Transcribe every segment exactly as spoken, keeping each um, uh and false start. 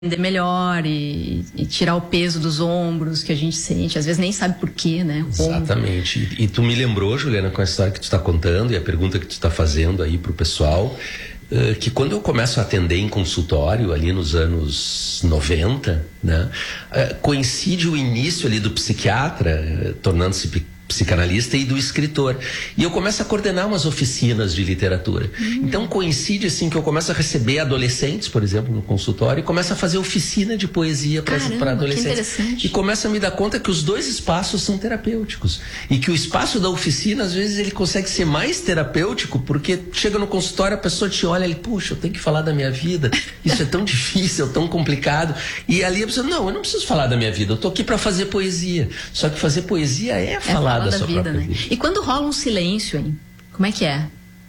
melhor e, e tirar o peso dos ombros que a gente sente, às vezes nem sabe por quê, né? Exatamente. E, e tu me lembrou, Juliana, com a história que tu está contando e a pergunta que tu está fazendo aí pro pessoal, uh, que quando eu começo a atender em consultório ali nos anos noventa, né, uh, coincide o início ali do psiquiatra, uh, tornando-se psicanalista, e do escritor. E eu começo a coordenar umas oficinas de literatura. Uhum. Então coincide assim que eu começo a receber adolescentes, por exemplo, no consultório, e começo a fazer oficina de poesia para adolescentes. E começo a me dar conta que os dois espaços são terapêuticos. E que o espaço da oficina, às vezes, ele consegue ser mais terapêutico, porque chega no consultório, a pessoa te olha e, puxa, eu tenho que falar da minha vida. Isso é tão difícil, tão complicado. E ali a pessoa, não, eu não preciso falar da minha vida, eu tô aqui para fazer poesia. Só que fazer poesia é falar da, da sua vida, própria né? vida. E quando rola um silêncio, hein? Como é que é?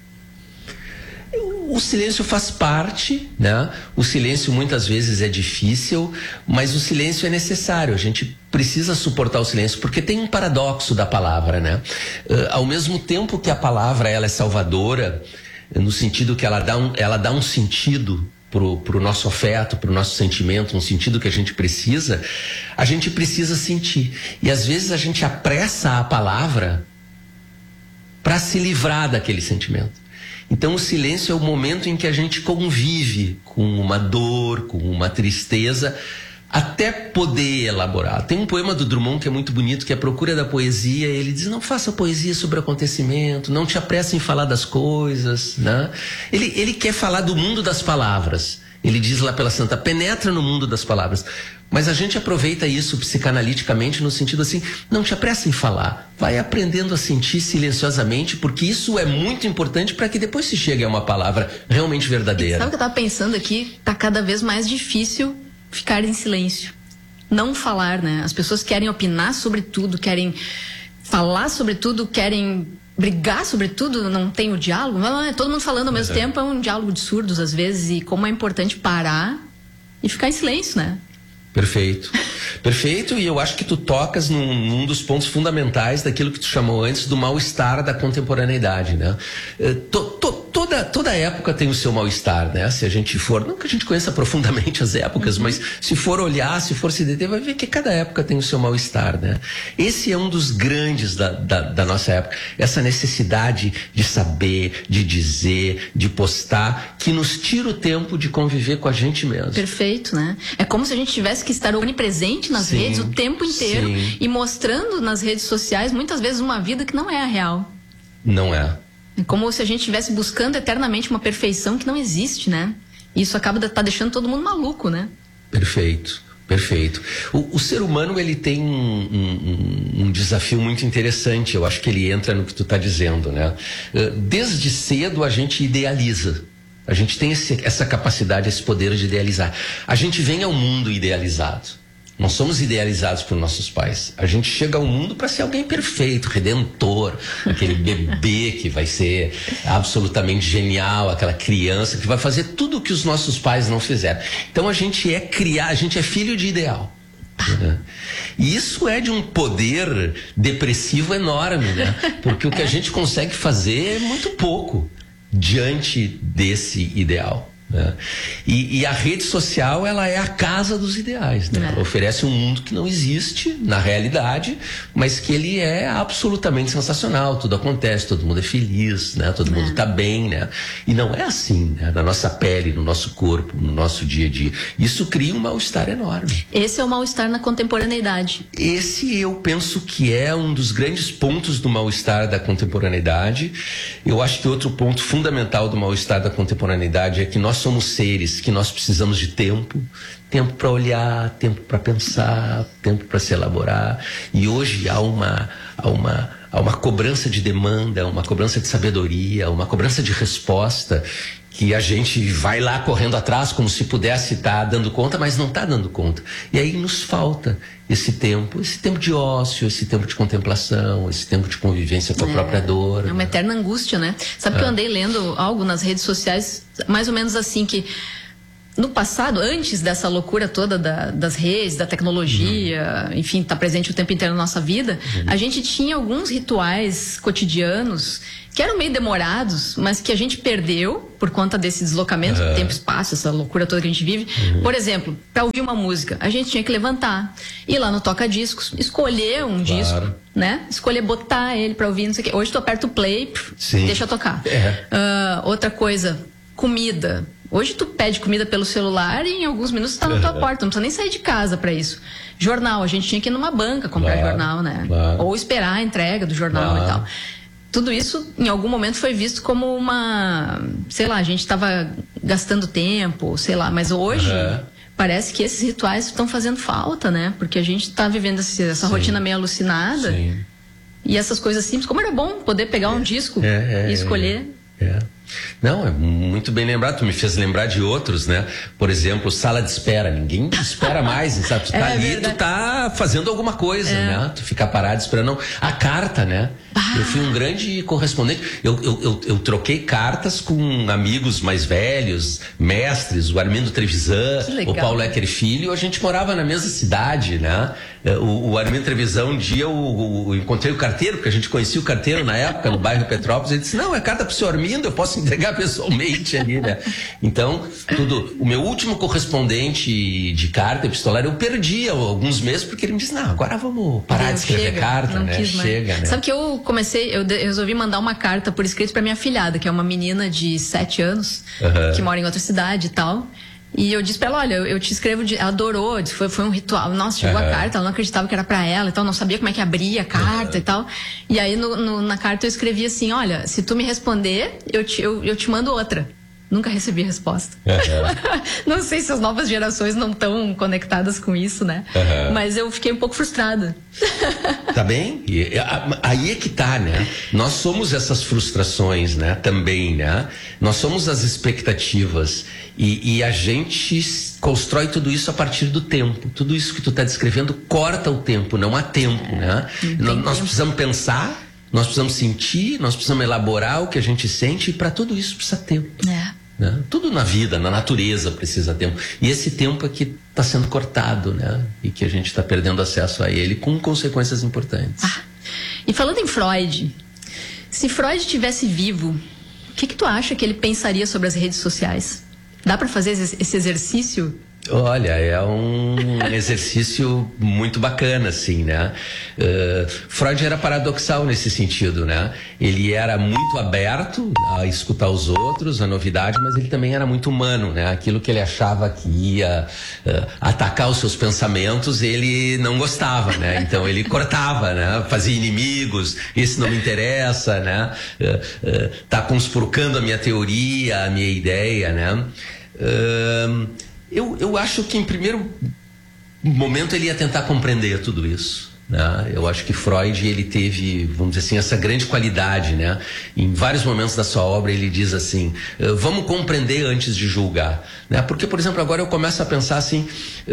O silêncio faz parte, né? O silêncio muitas vezes é difícil, mas o silêncio é necessário. A gente precisa suportar o silêncio, porque tem um paradoxo da palavra, né? Uh, ao mesmo tempo que a palavra ela é salvadora, no sentido que ela dá um, ela dá um sentido pro, pro nosso afeto, pro nosso sentimento, um sentido que a gente precisa, a gente precisa sentir. E às vezes a gente apressa a palavra para se livrar daquele sentimento. Então o silêncio é o momento em que a gente convive com uma dor, com uma tristeza, até poder elaborar. Tem um poema do Drummond que é muito bonito, que é a Procura da Poesia. Ele diz, não faça poesia sobre acontecimento, não te apresse em falar das coisas, né? Ele, ele quer falar do mundo das palavras. Ele diz lá pela Santa, penetra no mundo das palavras. Mas a gente aproveita isso psicanaliticamente no sentido assim, não te apressa em falar, vai aprendendo a sentir silenciosamente, porque isso é muito importante para que depois se chegue a uma palavra realmente verdadeira. E sabe o que eu estava pensando aqui? Tá cada vez mais difícil ficar em silêncio, não falar, né? As pessoas querem opinar sobre tudo, querem falar sobre tudo, querem brigar sobre tudo, não tem o diálogo, todo mundo falando ao mesmo é. tempo, é um diálogo de surdos às vezes, e como é importante parar e ficar em silêncio, né? Perfeito, perfeito, e eu acho que tu tocas num, num dos pontos fundamentais daquilo que tu chamou antes do mal-estar da contemporaneidade, né? To, to, toda, toda época tem o seu mal-estar, né? Se a gente for, não que a gente conheça profundamente as épocas, uhum. mas se for olhar, se for se deter, vai ver que cada época tem o seu mal-estar, né? Esse é um dos grandes da, da, da nossa época, essa necessidade de saber, de dizer, de postar, que nos tira o tempo de conviver com a gente mesmo. Perfeito, né? É como se a gente tivesse que estar onipresente nas sim, redes o tempo inteiro sim. e mostrando nas redes sociais muitas vezes uma vida que não é a real. Não é. É como se a gente estivesse buscando eternamente uma perfeição que não existe, né? E isso acaba tá deixando todo mundo maluco, né? Perfeito, perfeito. O, o ser humano, ele tem um, um, um desafio muito interessante, eu acho que ele entra no que tu está dizendo, né? Desde cedo a gente idealiza. A gente tem esse, essa capacidade, esse poder de idealizar. A gente vem ao mundo idealizado. Nós somos idealizados por nossos pais. A gente chega ao mundo para ser alguém perfeito, redentor, aquele bebê que vai ser absolutamente genial, aquela criança que vai fazer tudo o que os nossos pais não fizeram. Então a gente é criar, a gente é filho de ideal. Né? E isso é de um poder depressivo enorme, né? Porque o que a gente consegue fazer é muito pouco diante desse ideal, né? E, e a rede social, ela é a casa dos ideais, né? É. Ela oferece um mundo que não existe na realidade, mas que ele é absolutamente sensacional. Tudo acontece, todo mundo é feliz, né? Todo é. mundo está bem, né? E não é assim, né? Na nossa pele, no nosso corpo, no nosso dia a dia. Isso cria um mal-estar enorme. Esse é o mal-estar na contemporaneidade. Esse eu penso que é um dos grandes pontos do mal-estar da contemporaneidade. Eu acho que outro ponto fundamental do mal-estar da contemporaneidade é que nós somos seres que nós precisamos de tempo, tempo para olhar, tempo para pensar, tempo para se elaborar. E hoje há uma, há uma, há uma cobrança de demanda, uma cobrança de sabedoria, uma cobrança de resposta, que a gente vai lá correndo atrás como se pudesse estar dando conta, mas não está dando conta. E aí nos falta esse tempo, esse tempo de ócio, esse tempo de contemplação, esse tempo de convivência com a é, própria dor. É uma né? eterna angústia, né? Sabe é. que eu andei lendo algo nas redes sociais, mais ou menos assim, que no passado, antes dessa loucura toda da, das redes, da tecnologia, uhum. enfim, tá presente o tempo inteiro na nossa vida, uhum. a gente tinha alguns rituais cotidianos que eram meio demorados, mas que a gente perdeu por conta desse deslocamento uhum. tempo e espaço, essa loucura toda que a gente vive. Uhum. Por exemplo, para ouvir uma música, a gente tinha que levantar, ir lá no toca-discos, escolher um claro. disco, né? Escolher botar ele para ouvir, não sei o quê. Hoje tu aperta o play, Sim. deixa tocar. É. Uh, outra coisa, comida. Hoje tu pede comida pelo celular e em alguns minutos tá na tua porta, não precisa nem sair de casa para isso. Jornal, a gente tinha que ir numa banca comprar claro, jornal, né? Claro. Ou esperar a entrega do jornal claro. e tal. Tudo isso, em algum momento, foi visto como uma... Sei lá, a gente estava gastando tempo, sei lá. Mas hoje, uhum. parece que esses rituais estão fazendo falta, né? Porque a gente está vivendo esse, essa Sim. rotina meio alucinada. Sim. E essas coisas simples. Como era bom poder pegar um disco é, é, e escolher... É. é. Não, é muito bem lembrado. Tu me fez lembrar de outros, né? Por exemplo, sala de espera. Ninguém espera mais, sabe? Tu tá é, ali, verdade. tu tá fazendo alguma coisa, é. né? Tu fica parado esperando. A carta, né? Ah. Eu fui um grande correspondente. Eu, eu, eu, eu troquei cartas com amigos mais velhos, mestres, o Armindo Trevisan, o Paulo Ecker Filho. A gente morava na mesma cidade, né? O, o Armindo Trevisan, um dia eu, eu, eu encontrei o carteiro, porque a gente conhecia o carteiro na época, no bairro Petrópolis. Ele disse, não, é carta pro senhor Armindo, eu posso entregar pessoalmente ali, né? Então, tudo. O meu último correspondente de carta epistolar eu perdi há alguns meses, porque ele me disse, não, agora vamos parar eu de escrever chega, carta, né? Chega, né? Sabe que eu comecei, eu resolvi mandar uma carta por escrito para minha afilhada, que é uma menina de sete anos, uhum. que mora em outra cidade e tal. E eu disse pra ela, olha, eu, eu te escrevo, de... ela adorou, disse, foi, foi um ritual, nossa, chegou uhum. a carta, ela não acreditava que era pra ela, então não sabia como é que abria a carta uhum. e tal. E aí no, no, na carta eu escrevi assim, olha, se tu me responder, eu te, eu, eu te mando outra. Nunca recebi resposta. Uhum. Não sei se as novas gerações não estão conectadas com isso, né? Uhum. Mas eu fiquei um pouco frustrada. Tá bem? E, aí é que tá, né? Nós somos essas frustrações, né? Também, né? Nós somos as expectativas. E, e a gente constrói tudo isso a partir do tempo. Tudo isso que tu tá descrevendo corta o tempo, não há tempo, é, né? Nós, nós precisamos pensar, nós precisamos sentir, nós precisamos elaborar o que a gente sente, e para tudo isso precisa tempo. É. Né? Tudo na vida, na natureza precisa tempo. E esse tempo aqui está sendo cortado, né? E que a gente está perdendo acesso a ele com consequências importantes. Ah, e falando em Freud, se Freud estivesse vivo, o que, que tu acha que ele pensaria sobre as redes sociais? Dá para fazer esse exercício? Olha, é um exercício muito bacana, assim, né? Uh, Freud era paradoxal nesse sentido, né? Ele era muito aberto a escutar os outros, a novidade, mas ele também era muito humano, né? Aquilo que ele achava que ia uh, atacar os seus pensamentos, ele não gostava, né? Então ele cortava, né? Fazia inimigos, esse não me interessa, né? Uh, uh, tá conspurcando a minha teoria, a minha ideia, né? Uh, Eu, eu acho que em primeiro momento ele ia tentar compreender tudo isso, né? Eu acho que Freud, ele teve, vamos dizer assim, essa grande qualidade, né? Em vários momentos da sua obra ele diz assim, vamos compreender antes de julgar, né? Porque, por exemplo, agora eu começo a pensar assim,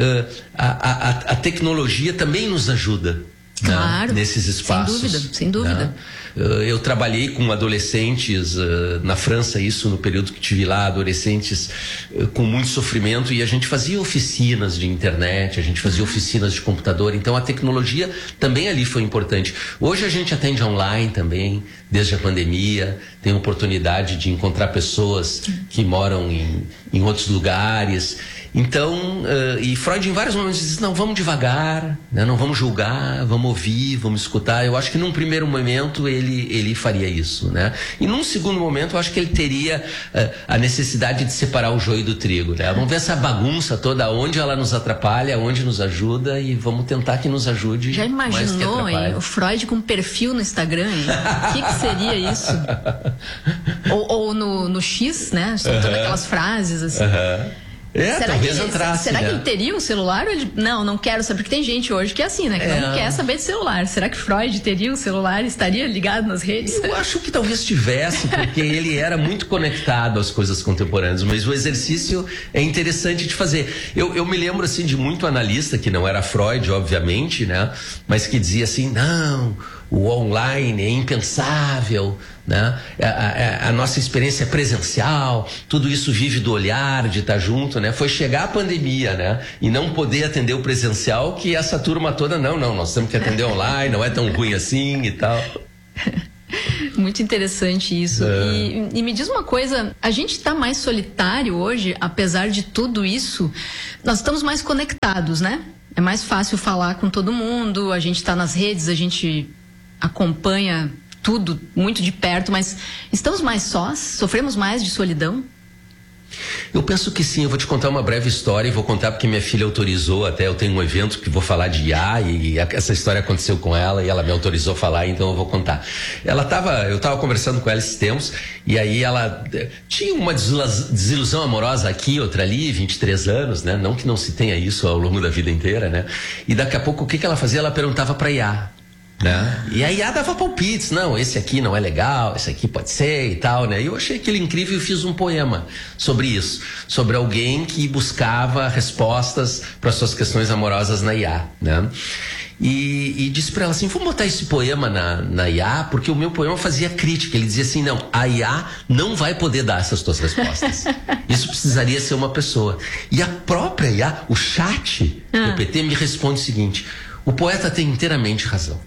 a, a, a tecnologia também nos ajuda, claro, né? Nesses espaços. Sem dúvida, sem dúvida. Né? Eu trabalhei com adolescentes uh, na França, isso no período que tive lá, adolescentes uh, com muito sofrimento, e a gente fazia oficinas de internet, a gente fazia oficinas de computador, então a tecnologia também ali foi importante. Hoje a gente atende online também, desde a pandemia, tem oportunidade de encontrar pessoas que moram em, em outros lugares. Então, uh, e Freud em vários momentos diz, não, vamos devagar, né? Não vamos julgar, vamos ouvir, vamos escutar. Eu acho que num primeiro momento ele, ele faria isso, né? E num segundo momento eu acho que ele teria uh, a necessidade de separar o joio do trigo, né? Vamos ver essa bagunça toda, onde ela nos atrapalha, onde nos ajuda, e vamos tentar que nos ajude. Já imaginou, hein? O Freud com perfil no Instagram, hein? O que, que seria isso? ou ou no, no X, né? Soltando uh-huh. aquelas frases assim. Uh-huh. É, será talvez que, entrasse, será né? que ele teria um celular? Ou ele, não, não quero saber, porque tem gente hoje que é assim, né? Que é. não quer saber de celular. Será que Freud teria um celular e estaria ligado nas redes? Eu acho que talvez tivesse, porque ele era muito conectado às coisas contemporâneas, mas o exercício é interessante de fazer. Eu, eu me lembro, assim, de muito analista, que não era Freud, obviamente, né? Mas que dizia assim, não, o online é impensável, né? A, a, a nossa experiência é presencial, tudo isso vive do olhar, de estar junto, né? Foi chegar a pandemia, né? E não poder atender o presencial que essa turma toda, não, não, nós temos que atender online, não é tão ruim assim e tal. Muito interessante isso. É. E, e me diz uma coisa, a gente está mais solitário hoje, apesar de tudo isso, nós estamos mais conectados, né? É mais fácil falar com todo mundo, a gente está nas redes, a gente acompanha tudo muito de perto, mas estamos mais sós? Sofremos mais de solidão? Eu penso que sim. Eu vou te contar uma breve história e vou contar porque minha filha autorizou. Até eu tenho um evento que vou falar de I A e, e essa história aconteceu com ela e ela me autorizou a falar, então eu vou contar. Ela tava, eu estava conversando com ela esses tempos e aí ela tinha uma desilusão amorosa aqui, outra ali, vinte e três anos, né? Não que não se tenha isso ao longo da vida inteira, né? E daqui a pouco o que, que ela fazia? Ela perguntava para I A. Né? E a I A dava palpites, não, esse aqui não é legal, esse aqui pode ser e tal, né? E eu achei aquilo incrível e fiz um poema sobre isso, sobre alguém que buscava respostas para suas questões amorosas na I A, né? E, e disse para ela assim, vamos botar esse poema na, na I A, porque o meu poema fazia crítica, ele dizia assim, não, a I A não vai poder dar essas tuas respostas, isso precisaria ser uma pessoa. E a própria I A, o chat ah. G P T me responde o seguinte, o poeta tem inteiramente razão.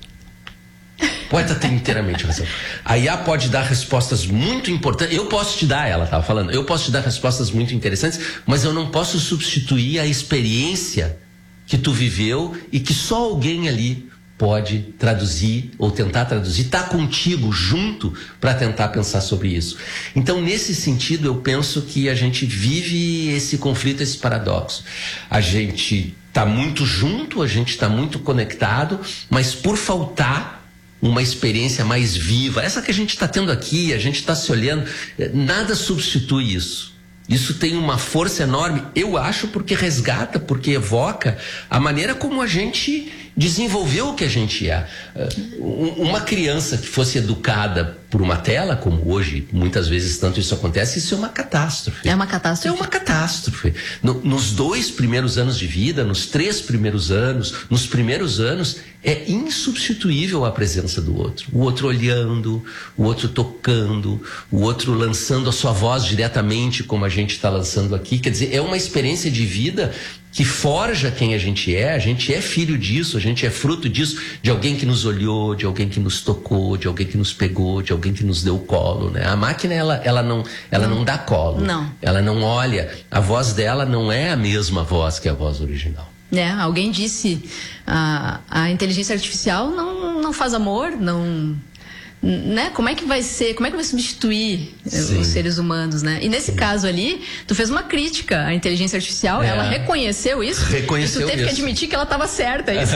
O poeta tem inteiramente razão. A I A pode dar respostas muito importantes. Eu posso te dar, ela estava falando, eu posso te dar respostas muito interessantes, mas eu não posso substituir a experiência que tu viveu e que só alguém ali pode traduzir ou tentar traduzir, tá contigo junto para tentar pensar sobre isso. Então, nesse sentido, eu penso que a gente vive esse conflito, esse paradoxo. A gente tá muito junto, a gente tá muito conectado, mas por faltar uma experiência mais viva, essa que a gente está tendo aqui, a gente está se olhando, nada substitui isso. Isso tem uma força enorme, eu acho, porque resgata, porque evoca a maneira como a gente desenvolveu o que a gente é. Uma criança que fosse educada por uma tela, como hoje muitas vezes tanto isso acontece, isso é uma catástrofe. É uma catástrofe. É uma catástrofe. No, nos dois primeiros anos de vida, nos três primeiros anos, nos primeiros anos, é insubstituível a presença do outro. O outro olhando, o outro tocando, o outro lançando a sua voz diretamente, como a gente está lançando aqui. Quer dizer, é uma experiência de vida que forja quem a gente é. A gente é filho disso, a gente é fruto disso, de alguém que nos olhou, de alguém que nos tocou, de alguém que nos pegou, de alguém que nos deu colo, né? A máquina, ela, ela, não, ela não. não dá colo. Não. Ela não olha. A voz dela não é a mesma voz que a voz original. É, alguém disse, a, a inteligência artificial não, não faz amor, não... Né? Como é que vai ser, como é que vai substituir Sim. os seres humanos, né? E nesse Sim. caso ali, tu fez uma crítica à inteligência artificial, é. ela reconheceu isso, reconheceu e tu teve isso. que admitir que ela estava certa. Isso.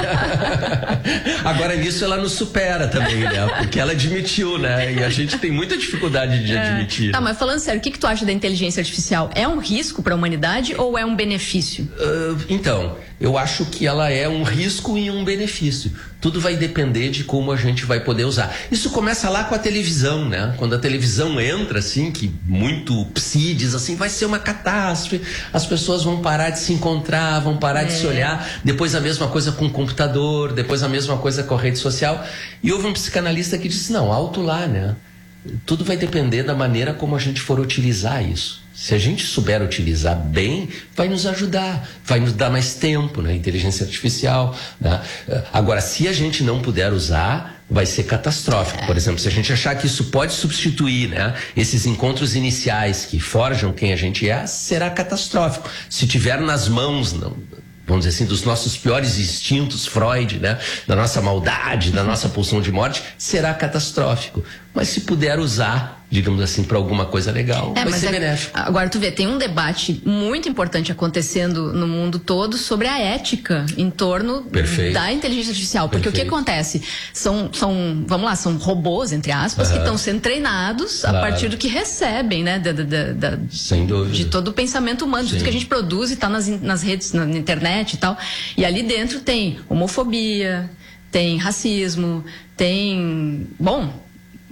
Agora nisso ela nos supera também, né? Porque ela admitiu, né? E a gente tem muita dificuldade de é. admitir. Tá, mas falando sério, o que, que tu acha da inteligência artificial? É um risco para a humanidade ou é um benefício? Uh, então, eu acho que ela é um risco e um benefício. Tudo vai depender de como a gente vai poder usar. Isso começa lá com a televisão, né? Quando a televisão entra, assim, que muito psi diz assim, vai ser uma catástrofe, as pessoas vão parar de se encontrar, vão parar é. de se olhar. Depois a mesma coisa com o computador, depois a mesma coisa com a rede social. E houve um psicanalista que disse, não, alto lá, né? Tudo vai depender da maneira como a gente for utilizar isso. Se a gente souber utilizar bem, vai nos ajudar, vai nos dar mais tempo, né? Inteligência artificial, né? Agora, se a gente não puder usar, vai ser catastrófico. Por exemplo, se a gente achar que isso pode substituir, né, esses encontros iniciais que forjam quem a gente é, será catastrófico. Se tiver nas mãos, não, vamos dizer assim, dos nossos piores instintos, Freud, né, da nossa maldade, da nossa pulsão de morte, será catastrófico. Mas se puder usar, digamos assim, para alguma coisa legal, é, vai ser é, benéfico. Agora, tu vê, tem um debate muito importante acontecendo no mundo todo sobre a ética em torno Perfeito. da inteligência artificial. Porque Perfeito. o que acontece? São, são, vamos lá, são robôs, entre aspas, uhum. que estão sendo treinados claro. a partir do que recebem, né? Da, da, da, Sem dúvida. De todo o pensamento humano, de tudo que a gente produz e está nas, nas redes, na internet e tal. E ali dentro tem homofobia, tem racismo, tem... Bom...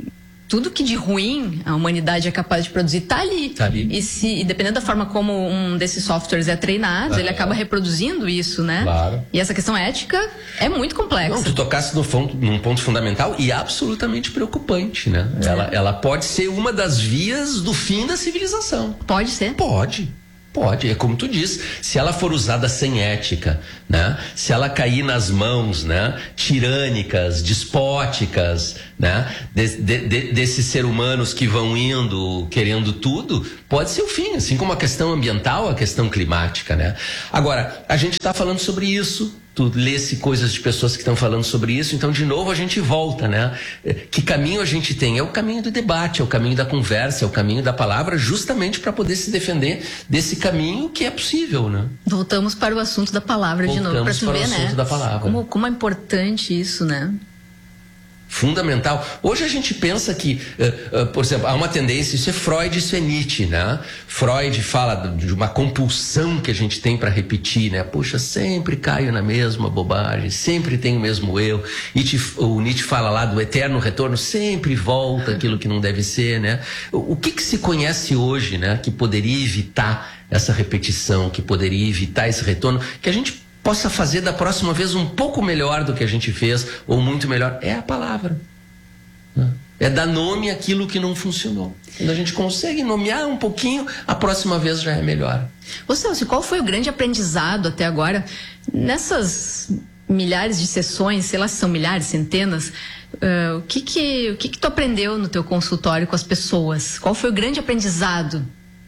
tudo que de ruim a humanidade é capaz de produzir tá ali. Tá ali. E, se, e dependendo da forma como um desses softwares é treinado, ah, ele acaba reproduzindo isso, né? Claro. E essa questão ética é muito complexa. Não, tu tocasse no fundo, num ponto fundamental e absolutamente preocupante, né? É. Ela, ela pode ser uma das vias do fim da civilização. Pode ser? Pode. Pode, é como tu diz, se ela for usada sem ética, né? Se ela cair nas mãos, né? Tirânicas, despóticas, né? De, de, de, desses seres humanos que vão indo querendo tudo, pode ser o fim, assim como a questão ambiental, a questão climática, né? Agora, a gente está falando sobre isso. Tu lê-se coisas de pessoas que estão falando sobre isso, então de novo a gente volta, né? Que caminho a gente tem? É o caminho do debate, é o caminho da conversa, é o caminho da palavra, justamente para poder se defender desse caminho que é possível, né? Voltamos para o assunto da palavra Voltamos de novo, para se para ver, o assunto né? da palavra. Como, como é importante isso, né? Fundamental. Hoje a gente pensa que, uh, uh, por exemplo, há uma tendência, isso é Freud, isso é Nietzsche, né? Freud fala de uma compulsão que a gente tem para repetir, né? Puxa, sempre caio na mesma bobagem, sempre tenho o mesmo erro. Nietzsche, o Nietzsche fala lá do eterno retorno, sempre volta aquilo que não deve ser, né? O, o que que se conhece hoje, né? Que poderia evitar essa repetição, que poderia evitar esse retorno, que a gente possa fazer da próxima vez um pouco melhor do que a gente fez, ou muito melhor, é a palavra. Né? É dar nome àquilo que não funcionou. Quando a gente consegue nomear um pouquinho, a próxima vez já é melhor. Ô Celso, qual foi o grande aprendizado até agora nessas milhares de sessões, sei lá se são milhares, centenas, uh, o que que, o que que tu aprendeu no teu consultório com as pessoas? Qual foi o grande aprendizado?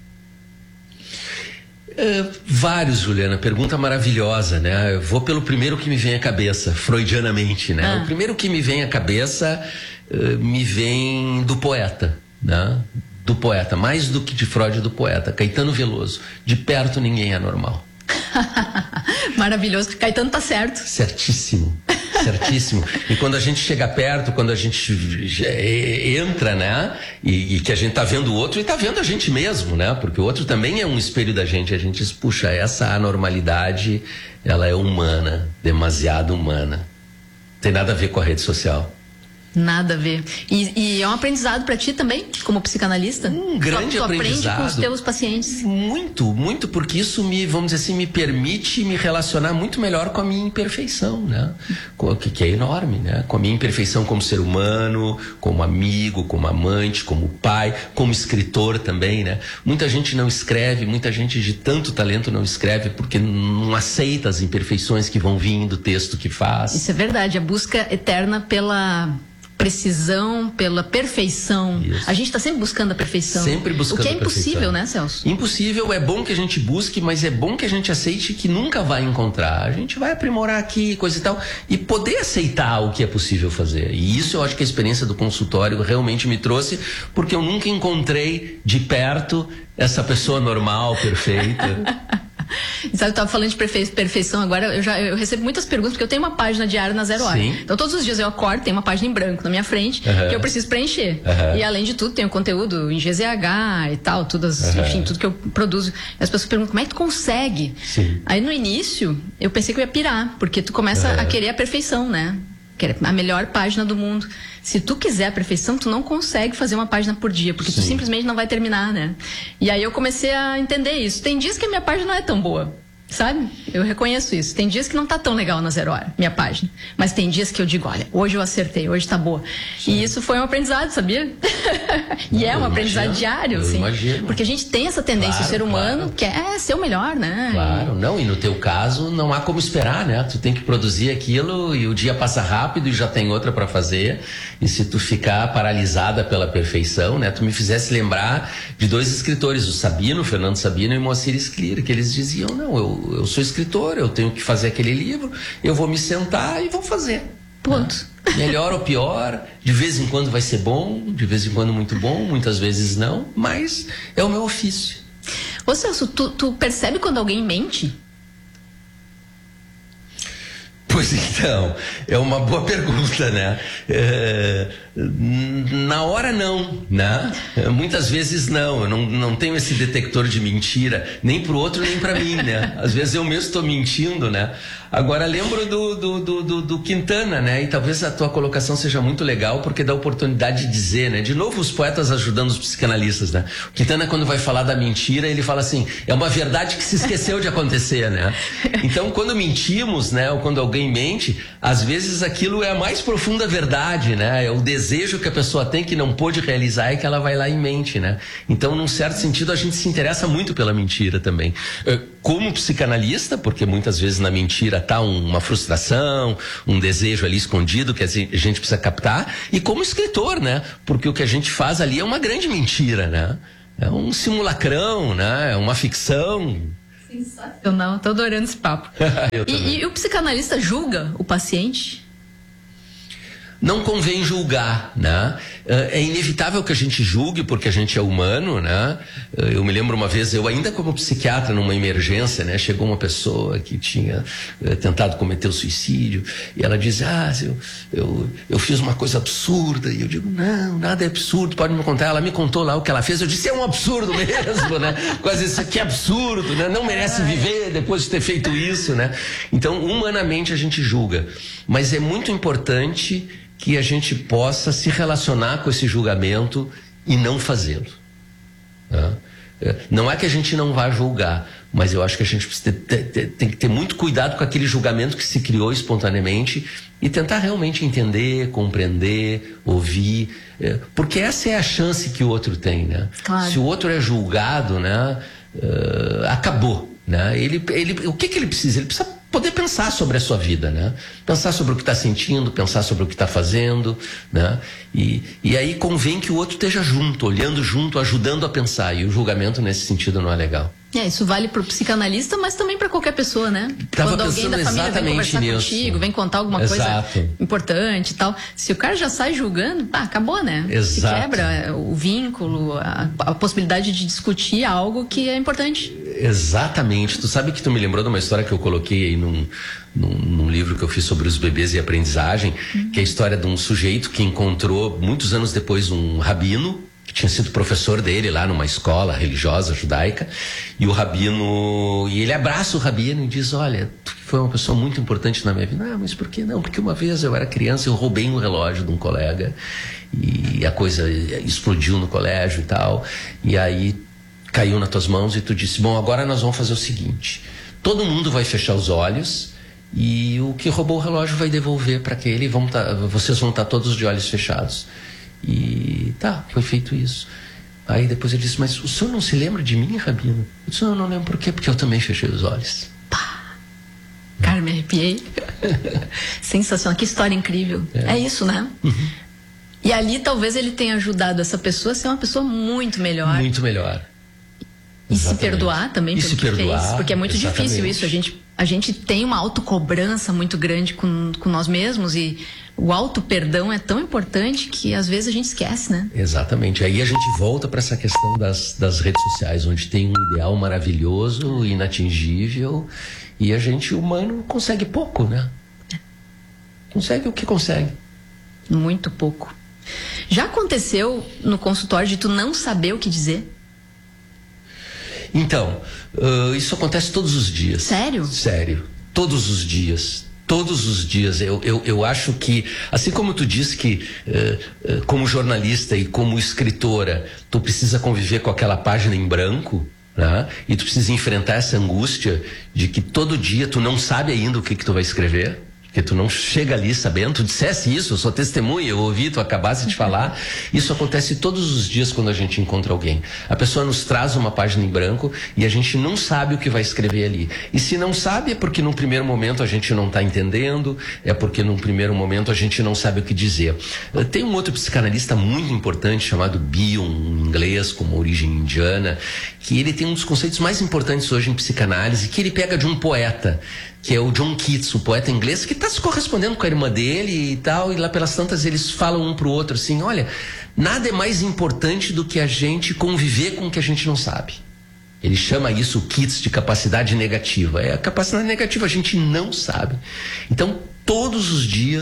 Uh, vários, Juliana, pergunta maravilhosa, né? Eu vou pelo primeiro que me vem à cabeça, freudianamente, né? Ah. O primeiro que me vem à cabeça uh, me vem do poeta, né? Do poeta, mais do que de Freud, do poeta, Caetano Veloso. De perto ninguém é normal. Maravilhoso, Caetano tá certo. Certíssimo. Certíssimo. E quando a gente chega perto, quando a gente entra, né? E, e que a gente tá vendo o outro e tá vendo a gente mesmo, né? Porque o outro também é um espelho da gente. A gente diz, puxa, essa anormalidade, ela é humana, demasiado humana. Tem nada a ver com a rede social. Nada a ver. E, e é um aprendizado para ti também, como psicanalista? Um grande tu, tu aprendizado. Tu aprende com os teus pacientes? Muito, muito, porque isso me, vamos dizer assim, me permite me relacionar muito melhor com a minha imperfeição, né? Que, que é enorme, né? Com a minha imperfeição como ser humano, como amigo, como amante, como pai, como escritor também, né? Muita gente não escreve, muita gente de tanto talento não escreve porque não aceita as imperfeições que vão vir do texto que faz. Isso é verdade, a busca eterna pela precisão, pela perfeição. Isso. A gente está sempre buscando a perfeição. Sempre buscando a perfeição. O que é impossível, né, Celso? Impossível, é bom que a gente busque, mas é bom que a gente aceite que nunca vai encontrar. A gente vai aprimorar aqui, coisa e tal, e poder aceitar o que é possível fazer. E isso eu acho que a experiência do consultório realmente me trouxe, porque eu nunca encontrei de perto essa pessoa normal, perfeita. Sabe, eu tava falando de perfe... perfeição agora, eu já eu recebo muitas perguntas, porque eu tenho uma página diária na Zero Hora. Sim. Então todos os dias eu acordo, tem uma página em branco na minha frente, uhum. que eu preciso preencher. Uhum. E além de tudo, tem o conteúdo em G Z H e tal, tudo as, uhum. enfim, tudo que eu produzo. E as pessoas perguntam, como é que tu consegue? Sim. Aí no início, eu pensei que eu ia pirar, porque tu começa uhum. a querer a perfeição, né? Querer a melhor página do mundo. Se tu quiser a perfeição, tu não consegue fazer uma página por dia, porque Sim. tu simplesmente não vai terminar, né? E aí eu comecei a entender isso. Tem dias que a minha página não é tão boa. Sabe? Eu reconheço isso. Tem dias que não tá tão legal na Zero Hora, minha página. Mas tem dias que eu digo, olha, hoje eu acertei, hoje tá boa. Sim. E isso foi um aprendizado, sabia? e não, é um eu aprendizado imagino, diário, eu assim. Imagino. Porque a gente tem essa tendência, claro, o ser humano claro. quer ser o melhor, né? Claro, não, e no teu caso não há como esperar, né? Tu tem que produzir aquilo e o dia passa rápido e já tem outra para fazer. E se tu ficar paralisada pela perfeição, né? Tu me fizesse lembrar de dois escritores, o Sabino, o Fernando Sabino e o Moacir Sclir, que eles diziam, não, eu, eu sou escritor, eu tenho que fazer aquele livro, eu vou me sentar e vou fazer. Ponto. Né? Melhor ou pior, de vez em quando vai ser bom, de vez em quando muito bom, muitas vezes não, mas é o meu ofício. Ô Celso, tu, tu percebe quando alguém mente? Pois então, é uma boa pergunta, né? É... Na hora não, né? Muitas vezes não, eu não, não tenho esse detector de mentira, nem pro outro nem para mim, né? Às vezes eu mesmo estou mentindo, né? Agora lembro do, do, do, do, do Quintana, né? E talvez a tua colocação seja muito legal porque dá oportunidade de dizer, né? De novo os poetas ajudando os psicanalistas, né? O Quintana, quando vai falar da mentira, ele fala assim, é uma verdade que se esqueceu de acontecer, né? Então quando mentimos, né? Ou quando alguém mente, às vezes aquilo é a mais profunda verdade, né? É o desejo que a pessoa tem que não pôde realizar e que ela vai lá e mente, né? Então, num certo sentido, a gente se interessa muito pela mentira também. Como psicanalista, porque muitas vezes na mentira está uma frustração, um desejo ali escondido que a gente precisa captar, e como escritor, né? Porque o que a gente faz ali é uma grande mentira, né? É um simulacrão, né? É uma ficção. Sensacional, tô adorando esse papo. e, e o psicanalista julga o paciente? Não convém julgar, né? É inevitável que a gente julgue porque a gente é humano, né? Eu me lembro uma vez, eu ainda como psiquiatra numa emergência, né? Chegou uma pessoa que tinha eh, tentado cometer o suicídio e ela diz, ah, eu, eu, eu fiz uma coisa absurda. E eu digo, não, nada é absurdo, pode me contar. Ela me contou lá o que ela fez, eu disse, é um absurdo mesmo, né? Quase isso aqui é absurdo, né? Não merece viver depois de ter feito isso, né? Então, humanamente a gente julga, mas é muito importante que a gente possa se relacionar com esse julgamento e não fazê-lo. Né? Não é que a gente não vá julgar, mas eu acho que a gente ter, ter, tem que ter muito cuidado com aquele julgamento que se criou espontaneamente e tentar realmente entender, compreender, ouvir, porque essa é a chance que o outro tem, né? Claro. Se o outro é julgado, né, uh, acabou, né? Ele, ele, o que, que ele precisa? Ele precisa poder pensar sobre a sua vida, né? Pensar sobre o que está sentindo, pensar sobre o que está fazendo, né? E, e aí convém que o outro esteja junto, olhando junto, ajudando a pensar. E o julgamento nesse sentido não é legal. É, isso vale pro psicanalista, mas também para qualquer pessoa, né? Tava Quando alguém da família vem conversar nisso. contigo, vem contar alguma Exato. coisa importante e tal. Se o cara já sai julgando, ah, acabou, né? Exato. Se quebra o vínculo, a, a possibilidade de discutir algo que é importante. Exatamente. Tu sabe que tu me lembrou de uma história que eu coloquei aí num, num, num livro que eu fiz sobre os bebês e aprendizagem, uhum. que é a história de um sujeito que encontrou, muitos anos depois, um rabino que tinha sido professor dele lá numa escola religiosa judaica, e o rabino, e ele abraça o rabino e diz, olha, tu foi uma pessoa muito importante na minha vida. Ah, mas por que não? Porque uma vez eu era criança, eu roubei um relógio de um colega e a coisa explodiu no colégio e tal, e aí caiu nas tuas mãos e tu disse, bom, agora nós vamos fazer o seguinte, todo mundo vai fechar os olhos e o que roubou o relógio vai devolver para aquele, vão tá, vocês vão estar todos de olhos fechados. E tá, foi feito isso. Aí depois ele disse, mas o senhor não se lembra de mim, rabino? Eu disse, não, eu não lembro por quê, porque eu também fechei os olhos. Pá. Cara, me arrepiei. Sensacional, que história incrível. É, é isso, né? Uhum. E ali talvez ele tenha ajudado essa pessoa a ser uma pessoa muito melhor. Muito melhor. E Exatamente. se perdoar também e pelo se que perdoar, fez. Porque é muito exatamente. difícil isso. A gente, a gente tem uma autocobrança muito grande com, com nós mesmos e o auto-perdão é tão importante que às vezes a gente esquece, né? Exatamente. Aí a gente volta para essa questão das, das redes sociais, onde tem um ideal maravilhoso, inatingível, e a gente, humano, consegue pouco, né? Consegue o que consegue. Muito pouco. Já aconteceu no consultório de tu não saber o que dizer? Então, uh, isso acontece todos os dias. Sério? Sério. Todos os dias. Todos os dias. Eu, eu, eu acho que, assim como tu disse que, uh, uh, como jornalista e como escritora, tu precisa conviver com aquela página em branco, né? E tu precisa enfrentar essa angústia de que todo dia tu não sabe ainda o que, que tu vai escrever. Porque tu não chega ali sabendo, tu dissesse isso, eu sou testemunha, eu ouvi, tu acabasse de falar. Isso acontece todos os dias quando a gente encontra alguém. A pessoa nos traz uma página em branco e a gente não sabe o que vai escrever ali. E se não sabe é porque num primeiro momento a gente não está entendendo, é porque num primeiro momento a gente não sabe o que dizer. Tem um outro psicanalista muito importante chamado Bion, em inglês, com uma origem indiana, que ele tem um dos conceitos mais importantes hoje em psicanálise, que ele pega de um poeta, que é o John Keats, o poeta inglês, que está se correspondendo com a irmã dele e tal, e lá pelas tantas eles falam um pro outro assim, olha, nada é mais importante do que a gente conviver com o que a gente não sabe. Ele chama isso, o Keats, de capacidade negativa. É a capacidade negativa, a gente não sabe. Então, todos os dias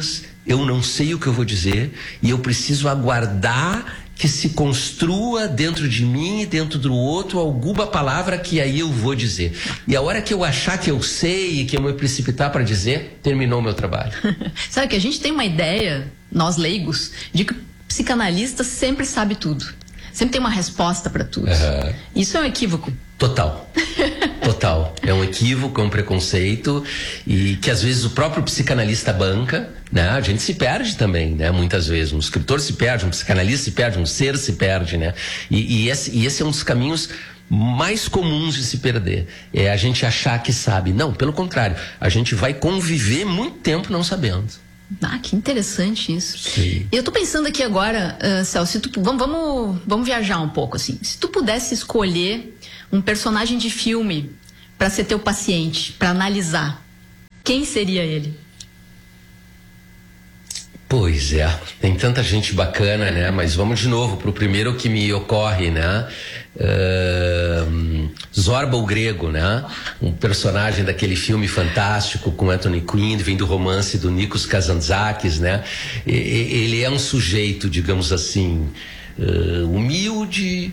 eu não sei o que eu vou dizer e eu preciso aguardar que se construa dentro de mim e dentro do outro alguma palavra que aí eu vou dizer. E a hora que eu achar que eu sei e que eu me precipitar para dizer, terminou o meu trabalho. Sabe que a gente tem uma ideia, nós leigos, de que o psicanalista sempre sabe tudo. Sempre tem uma resposta para tudo. Uhum. Isso é um equívoco. Total. Total. É um equívoco, é um preconceito e que às vezes o próprio psicanalista banca, né? A gente se perde também, né? Muitas vezes. Um escritor se perde, um psicanalista se perde, um ser se perde, né? E, e, esse, e esse é um dos caminhos mais comuns de se perder. É a gente achar que sabe. Não, pelo contrário. A gente vai conviver muito tempo não sabendo. Ah, que interessante isso. Sim. Eu tô pensando aqui agora, uh, Celso, se tu, vamos, vamos, vamos viajar um pouco assim. Se tu pudesse escolher um personagem de filme para ser teu paciente, para analisar, quem seria ele? Pois é, tem tanta gente bacana, né? Mas vamos de novo pro primeiro que me ocorre, né? Uh, Zorba o Grego, né? Um personagem daquele filme fantástico com Anthony Quinn, vem do romance do Nikos Kazantzakis, né? E, ele é um sujeito, digamos assim, uh, humilde,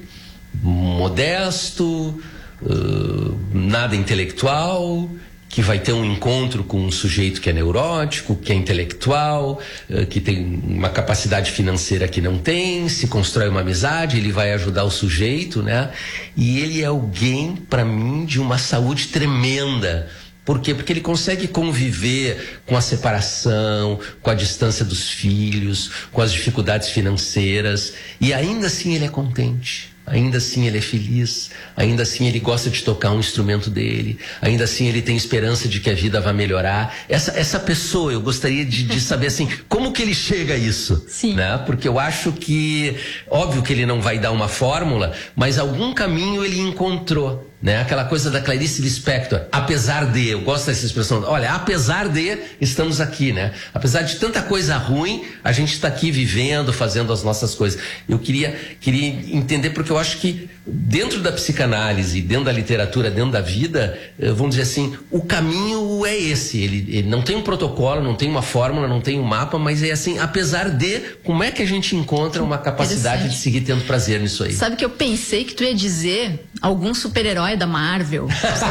modesto, uh, nada intelectual, que vai ter um encontro com um sujeito que é neurótico, que é intelectual, uh, que tem uma capacidade financeira que não tem, se constrói uma amizade, ele vai ajudar o sujeito, né? E ele é alguém, para mim, de uma saúde tremenda. Por quê? Porque ele consegue conviver com a separação, com a distância dos filhos, com as dificuldades financeiras, e ainda assim ele é contente. Ainda assim ele é feliz, ainda assim ele gosta de tocar um instrumento dele, ainda assim ele tem esperança de que a vida vai melhorar. Essa, essa pessoa, eu gostaria de, de saber assim, como que ele chega a isso? Sim. Né? Porque eu acho que, óbvio que ele não vai dar uma fórmula, mas algum caminho ele encontrou. Né? Aquela coisa da Clarice Lispector, apesar de, eu gosto dessa expressão, olha, apesar de, estamos aqui, né? Apesar de tanta coisa ruim, a gente está aqui vivendo, fazendo as nossas coisas. Eu queria, queria entender, porque eu acho que dentro da psicanálise, dentro da literatura, dentro da vida, vamos dizer assim, o caminho é esse, ele, ele não tem um protocolo, não tem uma fórmula, não tem um mapa, mas é assim, apesar de, como é que a gente encontra uma capacidade de seguir tendo prazer nisso aí? Sabe que eu pensei que tu ia dizer algum super-herói da Marvel, sei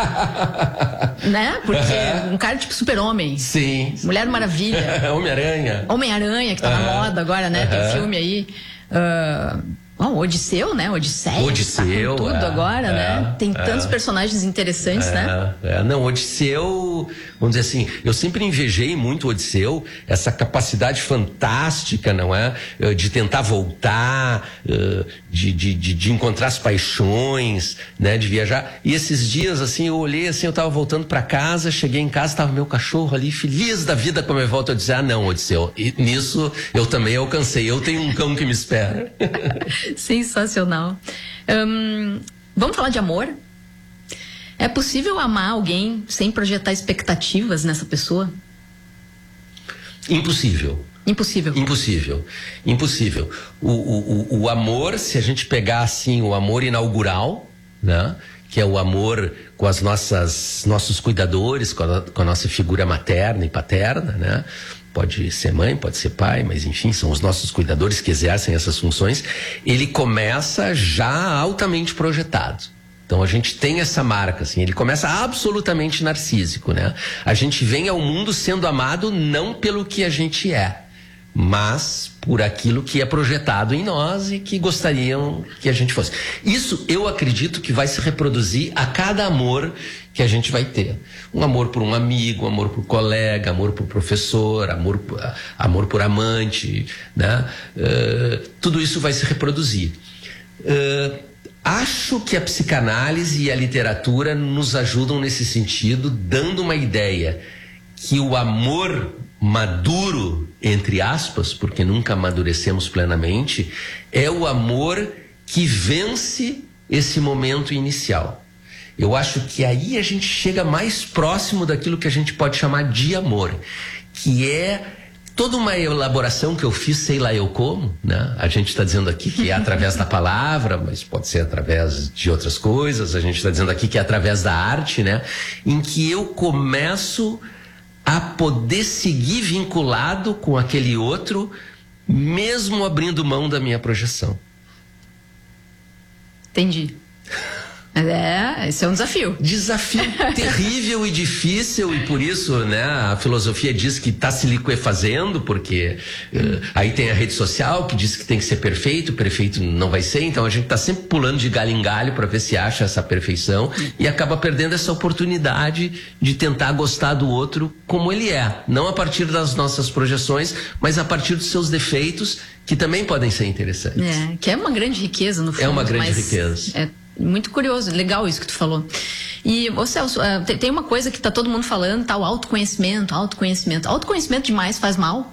lá. Né? Porque uhum. um cara tipo Super-Homem. Sim. Mulher Maravilha. Homem-Aranha. Homem-Aranha, que tá uhum. na moda agora, né? Uhum. Tem filme aí. Uh... Bom, Odisseu, né? Odisseia. Odisseu. Tá com tudo é, agora, é, né? Tem é, personagens personagens interessantes, é, né? É. Não, Odisseu, vamos dizer assim, eu sempre invejei muito o Odisseu, essa capacidade fantástica, não é? De tentar voltar, de, de, de, de encontrar as paixões, né? De viajar. E esses dias, assim, eu olhei assim, eu tava voltando para casa, cheguei em casa, tava meu cachorro ali, feliz da vida com a minha volta. Eu disse, ah, não, Odisseu, e nisso eu também alcancei, eu tenho um cão que me espera. Sensacional. Hum, vamos falar de amor? É possível amar alguém sem projetar expectativas nessa pessoa? Impossível. Impossível. Impossível. Impossível. O, o, o amor, se a gente pegar assim o amor inaugural, né? Que é o amor com as nossas nossos cuidadores, com a, com a nossa figura materna e paterna, né? Pode ser mãe, pode ser pai, mas enfim, são os nossos cuidadores que exercem essas funções. Ele começa já altamente projetado. Então a gente tem essa marca, assim, ele começa absolutamente narcísico, né? A gente vem ao mundo sendo amado não pelo que a gente é, mas por aquilo que é projetado em nós e que gostariam que a gente fosse. Isso eu acredito que vai se reproduzir a cada amor que a gente vai ter. Um amor por um amigo, um amor por colega, amor por professor, amor, amor por amante, né? Uh, tudo isso vai se reproduzir. Uh, acho que a psicanálise e a literatura nos ajudam nesse sentido, dando uma ideia que o amor maduro, entre aspas, porque nunca amadurecemos plenamente, é o amor que vence esse momento inicial. Eu acho que aí a gente chega mais próximo daquilo que a gente pode chamar de amor, que é toda uma elaboração que eu fiz, sei lá eu como, né? A gente está dizendo aqui que é através da palavra, mas pode ser através de outras coisas. A gente está dizendo aqui que é através da arte, né? Em que eu começo a poder seguir vinculado com aquele outro, mesmo abrindo mão da minha projeção. Entendi. É, esse é um desafio. Desafio terrível e difícil, e por isso, né, a filosofia diz que está se liquefazendo, porque uh, aí tem a rede social que diz que tem que ser perfeito, perfeito não vai ser, então a gente está sempre pulando de galho em galho para ver se acha essa perfeição e acaba perdendo essa oportunidade de tentar gostar do outro como ele é, não a partir das nossas projeções, mas a partir dos seus defeitos, que também podem ser interessantes. É, que é uma grande riqueza no fundo. É uma grande mas riqueza. É muito curioso, legal isso que tu falou. E, ô Celso, uh, tem, tem uma coisa que tá todo mundo falando, tá, o autoconhecimento, autoconhecimento. Autoconhecimento demais faz mal?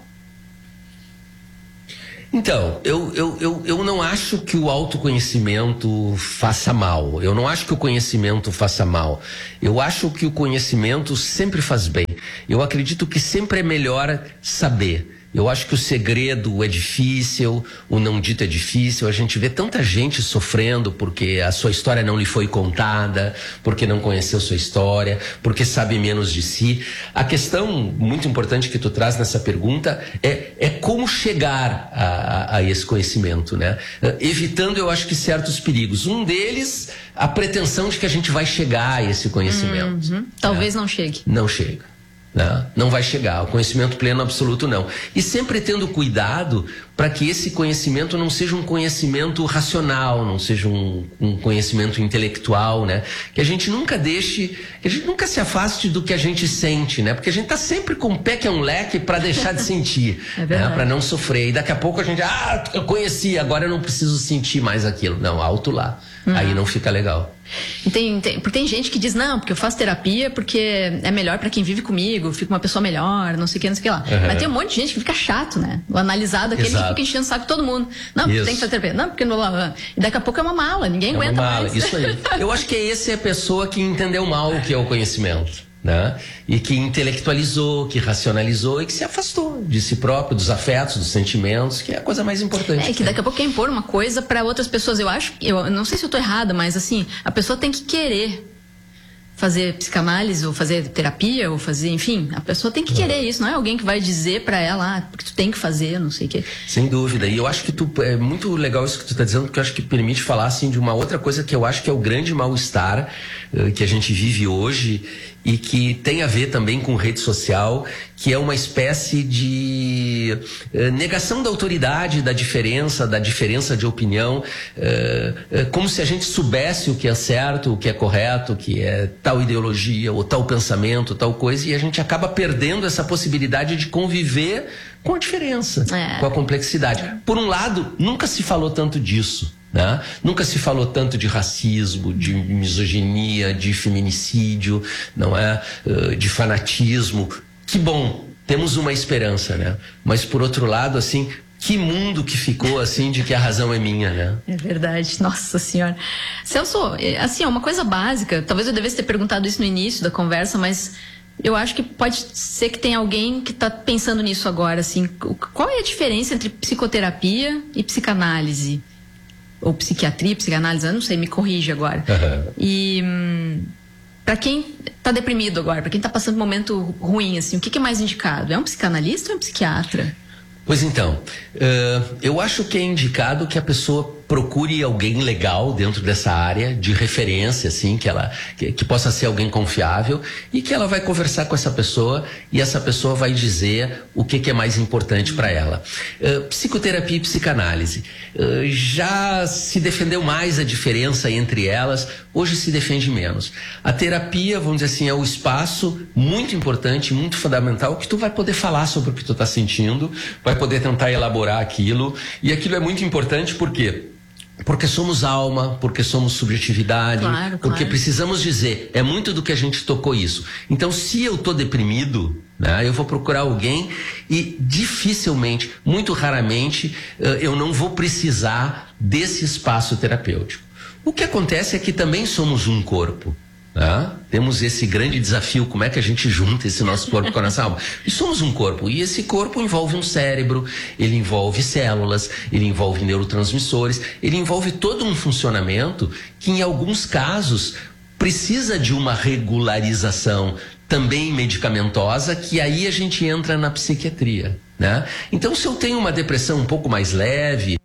Então, eu, eu, eu, eu não acho que o autoconhecimento faça mal. Eu não acho que o conhecimento faça mal. Eu acho que o conhecimento sempre faz bem. Eu acredito que sempre é melhor saber. Eu acho que o segredo é difícil, o não dito é difícil. A gente vê tanta gente sofrendo porque a sua história não lhe foi contada, porque não conheceu sua história, porque sabe menos de si. A questão muito importante que tu traz nessa pergunta é, é como chegar a, a, a esse conhecimento, né? Evitando, eu acho que, certos perigos. Um deles, a pretensão de que a gente vai chegar a esse conhecimento. Uhum. Talvez né? não chegue. Não chega. Não, não vai chegar, o conhecimento pleno absoluto não. E sempre tendo cuidado para que esse conhecimento não seja um conhecimento racional, não seja um, um conhecimento intelectual, né? Que a gente nunca deixe, que a gente nunca se afaste do que a gente sente, né? Porque a gente tá sempre com o pé que é um leque para deixar de sentir, é né? Para não sofrer. E daqui a pouco a gente, ah, eu conheci, agora eu não preciso sentir mais aquilo. Não, alto lá. Uhum. Aí não fica legal. E tem, tem, porque tem gente que diz, não, porque eu faço terapia porque é melhor pra quem vive comigo, fica uma pessoa melhor, não sei o que, não sei o que lá. Uhum. Mas tem um monte de gente que fica chato, né? O analisado, aquele Exato. Que fica enchendo o saco de todo mundo. Não, porque tem que fazer terapia. Não, porque não... E daqui a pouco é uma mala, ninguém é aguenta uma mala. mais. Isso aí. Eu acho que esse é a pessoa que entendeu mal o que é o conhecimento. Né? E que intelectualizou, que racionalizou e que se afastou de si próprio, dos afetos, dos sentimentos, que é a coisa mais importante. É que daqui a pouco quer impor uma coisa para outras pessoas. Eu acho, eu não sei se eu tô errada, mas assim, a pessoa tem que querer fazer psicanálise ou fazer terapia ou fazer, enfim, a pessoa tem que querer isso, não é alguém que vai dizer para ela, ah, porque tu tem que fazer, não sei o quê. Sem dúvida, e eu acho que tu, é muito legal isso que tu tá dizendo, porque eu acho que permite falar assim de uma outra coisa que eu acho que é o grande mal-estar uh, que a gente vive hoje e que tem a ver também com rede social, que é uma espécie de uh, negação da autoridade, da diferença, da diferença de opinião, uh, uh, como se a gente soubesse o que é certo, o que é correto, o que é tal ideologia, ou tal pensamento, tal coisa, e a gente acaba perdendo essa possibilidade de conviver com a diferença, é. com a complexidade. Por um lado, nunca se falou tanto disso. Né? Nunca se falou tanto de racismo, de misoginia, de feminicídio, não é? Uh, de fanatismo. Que bom, temos uma esperança, né? Mas por outro lado, assim, que mundo que ficou assim de que a razão é minha, né? É verdade, nossa senhora. Celso, assim, é uma coisa básica, talvez eu devesse ter perguntado isso no início da conversa, mas eu acho que pode ser que tenha alguém que está pensando nisso agora, assim, qual é a diferença entre psicoterapia e psicanálise? Ou psiquiatria, psicanálise, eu não sei, me corrige agora. Uhum. E hum, para quem está deprimido agora, para quem está passando um momento ruim, assim, o que, que é mais indicado? É um psicanalista ou é um psiquiatra? Pois então, uh, eu acho que é indicado que a pessoa procure alguém legal dentro dessa área, de referência, assim, que ela que, que possa ser alguém confiável e que ela vai conversar com essa pessoa e essa pessoa vai dizer o que, que é mais importante para ela. Uh, psicoterapia e psicanálise. Uh, já se defendeu mais a diferença entre elas, hoje se defende menos. A terapia, vamos dizer assim, é o espaço muito importante, muito fundamental, que tu vai poder falar sobre o que tu está sentindo, vai poder tentar elaborar aquilo, e aquilo é muito importante porque Porque somos alma, porque somos subjetividade, claro, porque claro. precisamos dizer, é muito do que a gente tocou isso. Então, se eu tô deprimido, né, eu vou procurar alguém e dificilmente, muito raramente, eu não vou precisar desse espaço terapêutico. O que acontece é que também somos um corpo. Ah, temos esse grande desafio, como é que a gente junta esse nosso corpo com a nossa alma? E somos um corpo, e esse corpo envolve um cérebro, ele envolve células, ele envolve neurotransmissores, ele envolve todo um funcionamento que em alguns casos precisa de uma regularização, também medicamentosa, que aí a gente entra na psiquiatria, né? Então, se eu tenho uma depressão um pouco mais leve,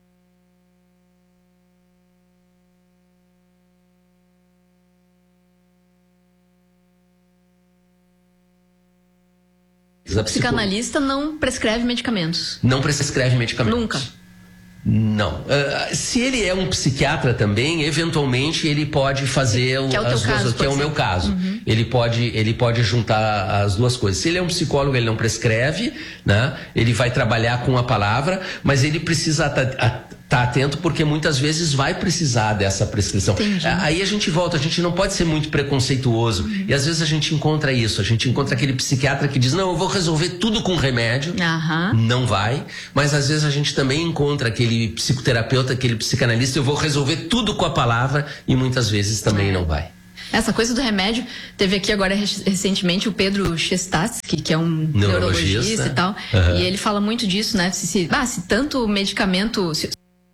o psicanalista não prescreve medicamentos. Não prescreve medicamentos. Nunca. Não. Uh, se ele é um psiquiatra também, eventualmente ele pode fazer que é o as teu duas, caso, que é o meu caso. Uhum. Ele pode, ele pode juntar as duas coisas. Se ele é um psicólogo, ele não prescreve, né? Ele vai trabalhar com a palavra, mas ele precisa estar tá atento, porque muitas vezes vai precisar dessa prescrição. Entendi. Aí a gente volta, a gente não pode ser muito preconceituoso. Uhum. E às vezes a gente encontra isso, a gente encontra aquele psiquiatra que diz, não, eu vou resolver tudo com remédio. Uhum. Não vai. Mas às vezes a gente também encontra aquele psicoterapeuta, aquele psicanalista, eu vou resolver tudo com a palavra, e muitas vezes também é. não vai. Essa coisa do remédio, teve aqui agora recentemente o Pedro Chestatsky, que é um neurologista, neurologista e tal, uhum. e ele fala muito disso, né? Se, se, ah, se tanto medicamento... Se,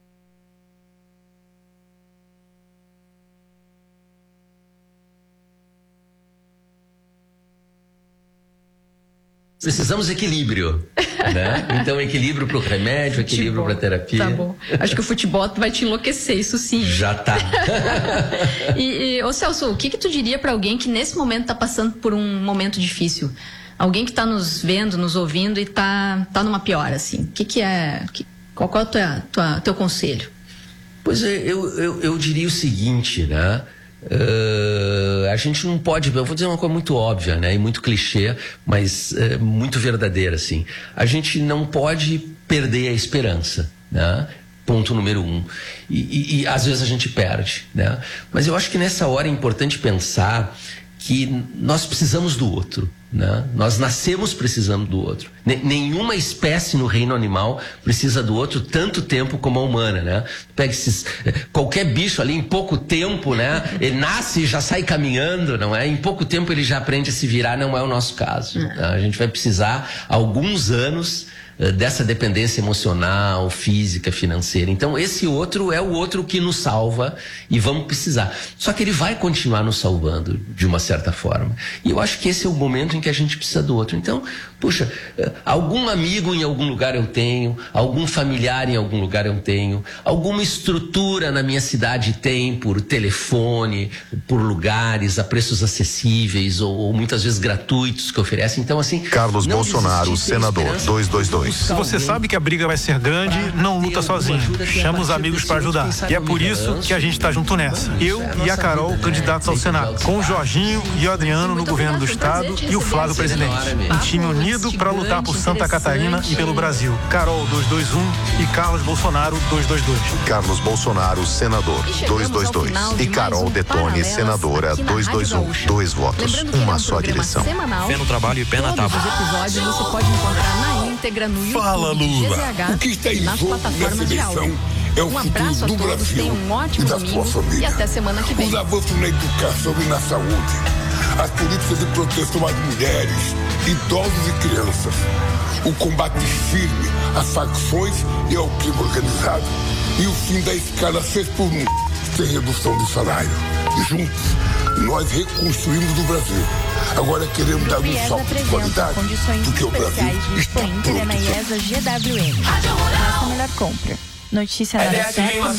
Precisamos de equilíbrio, né? Então, equilíbrio para o remédio, equilíbrio para a terapia. Tá bom. Acho que o futebol vai te enlouquecer, isso sim. Já tá. e, e, ô Celso, o que que tu diria para alguém que nesse momento está passando por um momento difícil? Alguém que está nos vendo, nos ouvindo e tá, tá numa pior, assim. O que que é... Que, qual qual é o tua, tua, teu conselho? Pois é, eu, eu, eu diria o seguinte, né? Uh, a gente não pode, eu vou dizer uma coisa muito óbvia, né, e muito clichê, mas uh, muito verdadeira, assim. A gente não pode perder a esperança, né? Ponto número um. E, e, e às vezes a gente perde, né? Mas eu acho que nessa hora é importante pensar que nós precisamos do outro, né? Nós nascemos precisando do outro. N- nenhuma espécie no reino animal precisa do outro tanto tempo como a humana, né? Pega esses, qualquer bicho ali, em pouco tempo, né? Ele nasce e já sai caminhando, não é? Em pouco tempo ele já aprende a se virar, não é o nosso caso. Né? A gente vai precisar alguns anos dessa dependência emocional, física, financeira. Então esse outro é o outro que nos salva e vamos precisar. Só que ele vai continuar nos salvando de uma certa forma. E eu acho que esse é o momento em que a gente precisa do outro. Então, puxa, algum amigo em algum lugar eu tenho, algum familiar em algum lugar eu tenho, alguma estrutura na minha cidade tem, por telefone, por lugares a preços acessíveis ou, ou muitas vezes gratuitos que oferecem. Então, assim... Carlos Bolsonaro, senador, duzentos e vinte e dois. Se você sabe que a briga vai ser grande, não luta sozinho. Chama os amigos para ajudar. E é por isso que a gente está junto nessa. Eu e a Carol, candidatos ao Senado. Com o Jorginho e o Adriano no governo do estado e o Flávio presidente. Um time unido para lutar por Santa Catarina e pelo Brasil. Carol duzentos e vinte e um e Carlos Bolsonaro duzentos e vinte e dois. Carlos Bolsonaro, senador, duzentos e vinte e dois. E Carol Detone, senadora, duzentos e vinte e um. Dois votos, uma só direção. Fé no trabalho e pé na tábua. Todos os episódios você pode encontrar na íntegra no YouTube. Fala, Lula. O que está em jogo nessa eleição é o futuro do Brasil um ótimo e da sua família. E até semana que vem. Os avanços na educação e na saúde, as políticas de proteção às mulheres, idosos e crianças, o combate firme às facções e ao crime organizado e o fim da escala seis por um, sem redução do salário. Juntos, nós reconstruímos o Brasil. Agora queremos dar um salto de qualidade, porque o Brasil está pronto. Inter é na IESA G W M. Nossa melhor compra. Notícia na hora certa.